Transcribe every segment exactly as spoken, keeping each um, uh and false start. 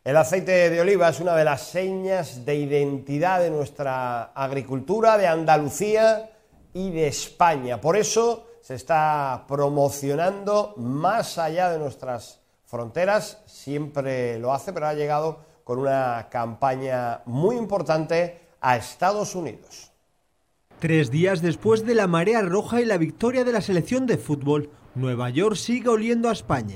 El aceite de oliva es una de las señas de identidad de nuestra agricultura, de Andalucía y de España. Por eso se está promocionando más allá de nuestras fronteras, siempre lo hace, pero ha llegado con una campaña muy importante a Estados Unidos. Tres días después de la marea roja y la victoria de la selección de fútbol, Nueva York sigue oliendo a España.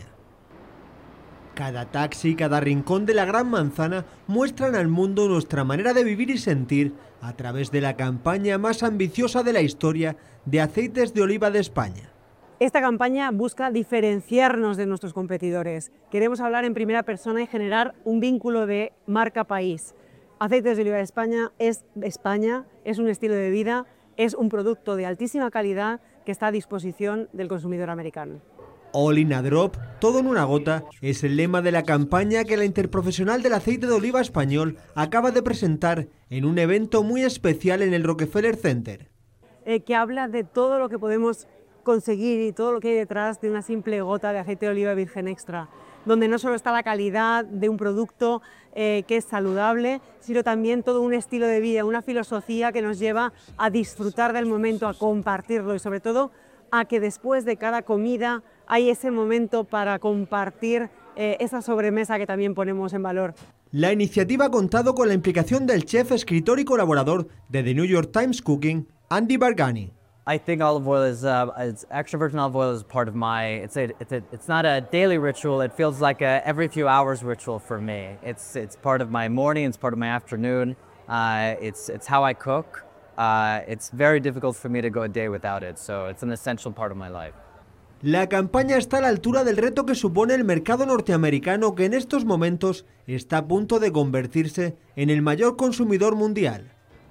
Cada taxi y cada rincón de la Gran Manzana muestran al mundo nuestra manera de vivir y sentir a través de la campaña más ambiciosa de la historia de aceites de oliva de España. Esta campaña busca diferenciarnos de nuestros competidores. Queremos hablar en primera persona y generar un vínculo de marca-país. Aceites de oliva de España es España, es un estilo de vida, es un producto de altísima calidad que está a disposición del consumidor americano. All in a drop, todo en una gota, es el lema de la campaña que la Interprofesional del Aceite de Oliva Español acaba de presentar en un evento muy especial en el Rockefeller Center. Eh, que habla de todo lo que podemos conseguir y todo lo que hay detrás de una simple gota de aceite de oliva virgen extra, donde no solo está la calidad de un producto eh, que es saludable, sino también todo un estilo de vida, una filosofía que nos lleva a disfrutar del momento, a compartirlo y sobre todo a que después de cada comida hay ese momento para compartir eh, esa sobremesa que también ponemos en valor. La iniciativa ha contado con la implicación del chef, escritor y colaborador de The New York Times Cooking, Andy Bargani. I think olive oil is, uh, it's extra virgin olive oil is part of my, it's a, it's a, it's not a daily ritual, it feels like a every few hours ritual for me. It's, it's part of my morning, it's part of my afternoon, uh, it's, it's how I cook. Uh, it's very difficult for me to go a day without it, so it's an essential part of my life. La campaña está a la altura del reto que supone el mercado norteamericano, que en estos momentos está a punto de convertirse en el mayor consumidor mundial.